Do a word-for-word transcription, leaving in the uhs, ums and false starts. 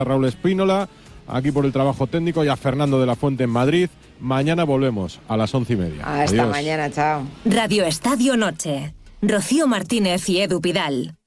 Raúl Espínola, aquí por el trabajo técnico, y a Fernando de la Fuente en Madrid. Mañana volvemos a las once y media. Hasta Adiós. Mañana, chao. Radio Estadio Noche. Rocío Martínez y Edu Pidal.